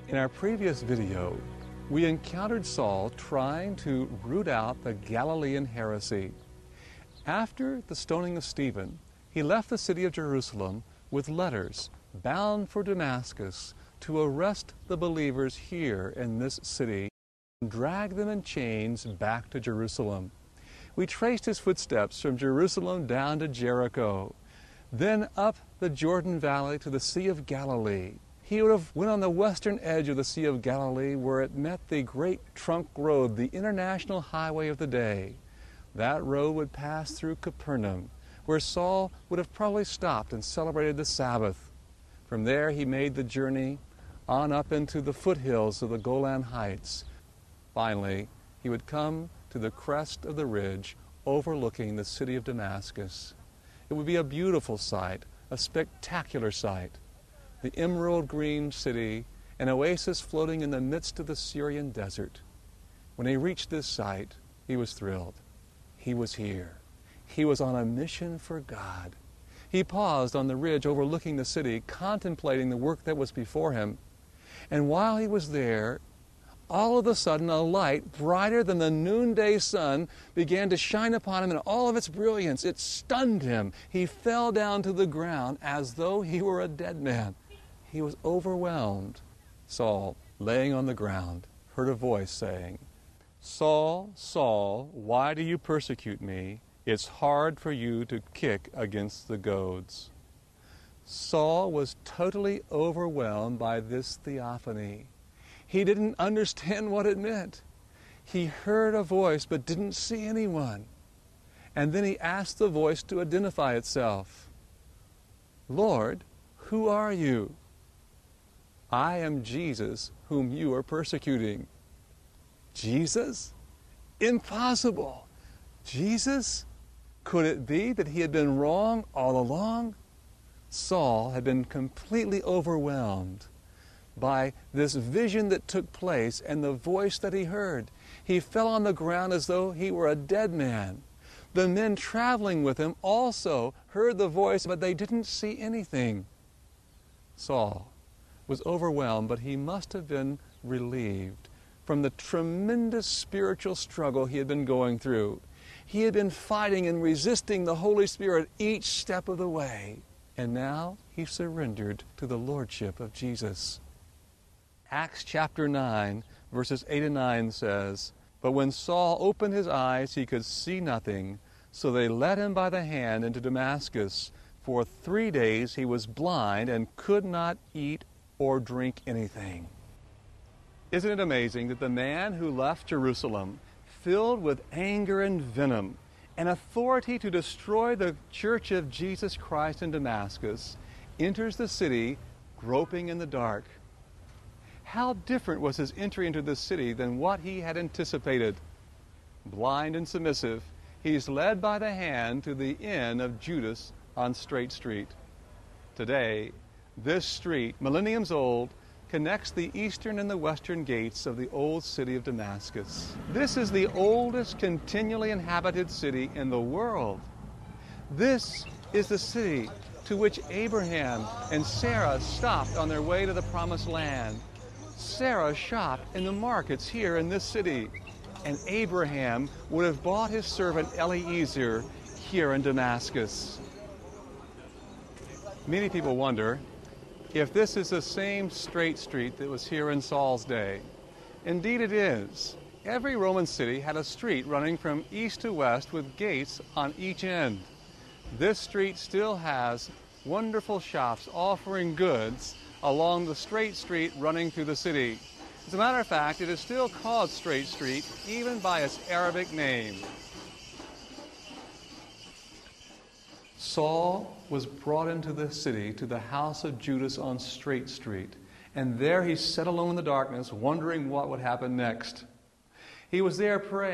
In our previous video, we encountered Saul trying to root out the Galilean heresy. After the stoning of Stephen, he left the city of Jerusalem with letters bound for Damascus to arrest the believers here in this city and drag them in chains back to Jerusalem. We traced his footsteps from Jerusalem down to Jericho, then up the Jordan Valley to the Sea of Galilee. He would have went on the western edge of the Sea of Galilee where it met the great trunk road, the international highway of the day. That road would pass through Capernaum, where Saul would have probably stopped and celebrated the Sabbath. From there he made the journey on up into the foothills of the Golan Heights. Finally, he would come to the crest of the ridge overlooking the city of Damascus. It would be a beautiful sight, a spectacular sight. The emerald green city, an oasis floating in the midst of the Syrian desert. When he reached this site, he was thrilled. He was here. He was on a mission for God. He paused on the ridge overlooking the city, contemplating the work that was before him. And while he was there, all of a sudden a light brighter than the noonday sun began to shine upon him in all of its brilliance. It stunned him. He fell down to the ground as though he were a dead man. He was overwhelmed. Saul, laying on the ground, heard a voice saying, "Saul, Saul, why do you persecute me? It's hard for you to kick against the goads." Saul was totally overwhelmed by this theophany. He didn't understand what it meant. He heard a voice but didn't see anyone. And then he asked the voice to identify itself. "Lord, who are you?" "I am Jesus, whom you are persecuting." Jesus? Impossible! Jesus? Could it be that he had been wrong all along? Saul had been completely overwhelmed by this vision that took place and the voice that he heard. He fell on the ground as though he were a dead man. The men traveling with him also heard the voice, but they didn't see anything. Saul was overwhelmed, but he must have been relieved from the tremendous spiritual struggle he had been going through. He had been fighting and resisting the Holy Spirit each step of the way, and now he surrendered to the Lordship of Jesus. Acts chapter 9, verses 8 and 9 says, "But when Saul opened his eyes, he could see nothing, so they led him by the hand into Damascus. For 3 days he was blind and could not eat or drink anything." Isn't it amazing that the man who left Jerusalem, filled with anger and venom, and authority to destroy the church of Jesus Christ in Damascus, enters the city groping in the dark? How different was his entry into this city than what he had anticipated? Blind and submissive, he's led by the hand to the inn of Judas on Straight Street. Today, this street, millenniums old, connects the eastern and the western gates of the old city of Damascus. This is the oldest continually inhabited city in the world. This is the city to which Abraham and Sarah stopped on their way to the promised land. Sarah shopped in the markets here in this city, and Abraham would have bought his servant Eliezer here in Damascus. Many people wonder if this is the same Straight Street that was here in Saul's day. Indeed it is. Every Roman city had a street running from east to west with gates on each end. This street still has wonderful shops offering goods along the Straight Street running through the city. As a matter of fact, it is still called Straight Street, even by its Arabic name. Saul was brought into the city to the house of Judas on Straight Street, and there he sat alone in the darkness, wondering what would happen next. He was there praying.